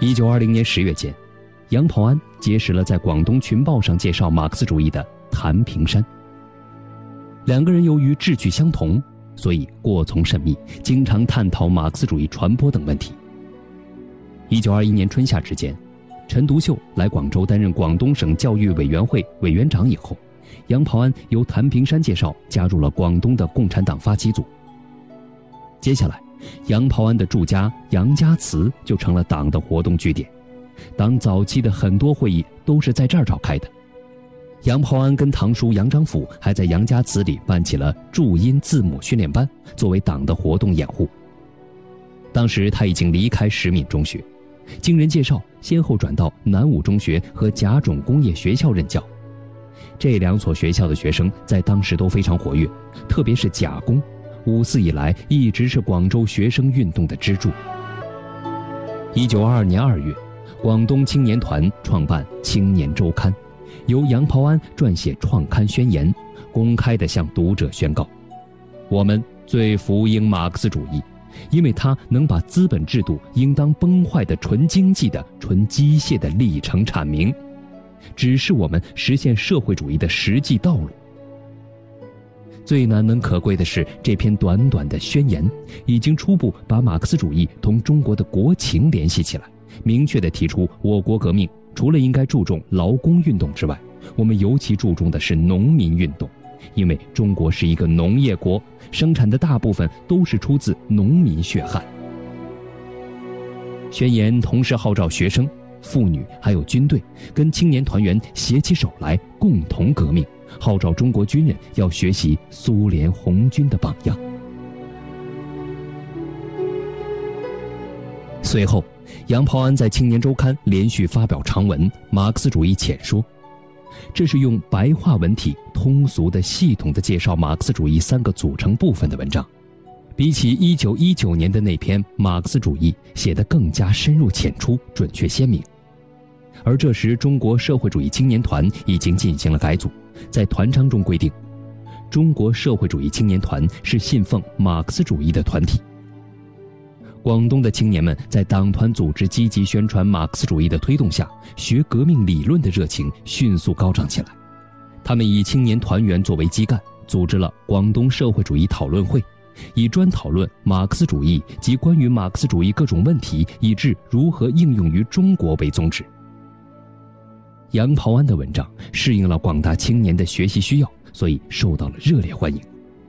1920年10月间，杨炮安结识了在广东群报上介绍马克思主义的谭平山。两个人由于志趣相同，所以过从甚密，经常探讨马克思主义传播等问题。1921年春夏之间，陈独秀来广州担任广东省教育委员会委员长以后，杨炮安由谭平山介绍加入了广东的共产党发起组。接下来，杨炮安的住家杨家祠就成了党的活动据点，党早期的很多会议都是在这儿召开的。杨炮安跟堂叔杨章甫还在杨家祠里办起了注音字母训练班，作为党的活动掩护。当时他已经离开石敏中学，经人介绍，先后转到南武中学和甲种工业学校任教。这两所学校的学生在当时都非常活跃，特别是甲工，54以来一直是广州学生运动的支柱。1922年2月，广东青年团创办《青年周刊》，由杨炮安撰写创刊宣言，公开地向读者宣告：我们最服膺马克思主义，因为它能把资本制度应当崩坏的纯经济的、纯机械的历程阐明，指示我们实现社会主义的实际道路。最难能可贵的是，这篇短短的宣言已经初步把马克思主义同中国的国情联系起来，明确地提出我国革命除了应该注重劳工运动之外，我们尤其注重的是农民运动，因为中国是一个农业国，生产的大部分都是出自农民血汗。宣言同时号召学生、妇女还有军队跟青年团员携起手来，共同革命，号召中国军人要学习苏联红军的榜样。随后，杨炮安在《青年周刊》连续发表长文《马克思主义浅说》，这是用白话文体通俗的、系统的介绍马克思主义3个组成部分的文章，比起1919年的那篇《马克思主义》写得更加深入浅出、准确鲜明。而这时，中国社会主义青年团已经进行了改组，在团章中规定，中国社会主义青年团是信奉马克思主义的团体。广东的青年们在党团组织积极宣传马克思主义的推动下，学革命理论的热情迅速高涨起来。他们以青年团员作为基干，组织了广东社会主义讨论会，以专讨论马克思主义及关于马克思主义各种问题以致如何应用于中国为宗旨。杨炮安的文章适应了广大青年的学习需要，所以受到了热烈欢迎。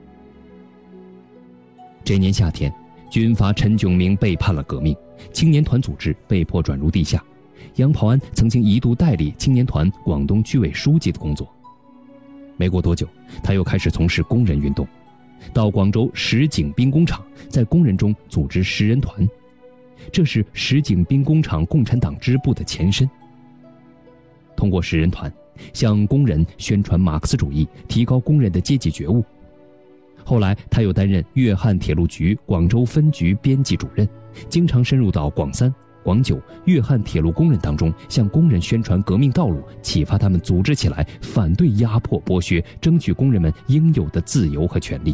这年夏天，军阀陈炯明背叛了革命，青年团组织被迫转入地下。杨炮安曾经一度代理青年团广东区委书记的工作。没过多久，他又开始从事工人运动，到广州石井兵工厂，在工人中组织10人团，这是石井兵工厂共产党支部的前身。通过10人团，向工人宣传马克思主义，提高工人的阶级觉悟。后来，他又担任粤汉铁路局广州分局编辑主任，经常深入到广3、广9、粤汉铁路工人当中，向工人宣传革命道路，启发他们组织起来，反对压迫剥削，争取工人们应有的自由和权利。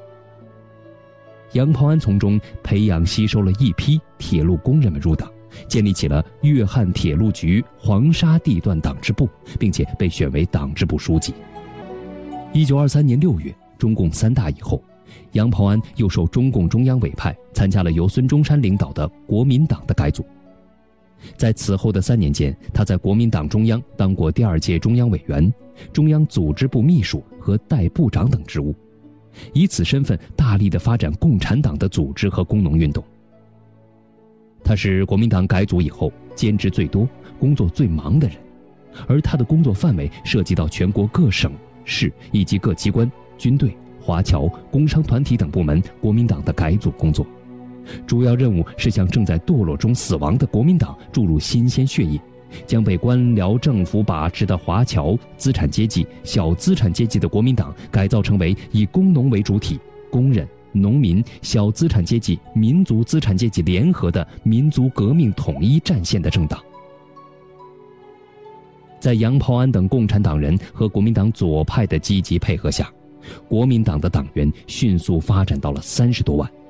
杨炮安从中培养吸收了一批铁路工人们入党，建立起了粤汉铁路局黄沙地段党支部，并且被选为党支部书记。1923年6月，中共3大以后，杨炮安又受中共中央委派，参加了由孙中山领导的国民党的改组。在此后的3年间，他在国民党中央当过第2届中央委员、中央组织部秘书和代部长等职务，以此身份大力地发展共产党的组织和工农运动。他是国民党改组以后兼职最多、工作最忙的人，而他的工作范围涉及到全国各省市以及各机关、军队、华侨、工商团体等部门国民党的改组工作，主要任务是向正在堕落中死亡的国民党注入新鲜血液，将被官僚政府把持的华侨、资产阶级、小资产阶级的国民党改造成为以工农为主体、工人、农民、小资产阶级、民族资产阶级联合的民族革命统一战线的政党。在杨炮安等共产党人和国民党左派的积极配合下，国民党的党员迅速发展到了30多万。